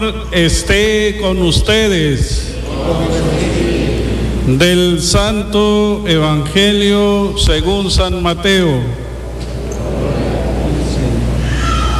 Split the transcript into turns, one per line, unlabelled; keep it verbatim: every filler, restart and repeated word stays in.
esté con ustedes. Del Santo Evangelio según San Mateo.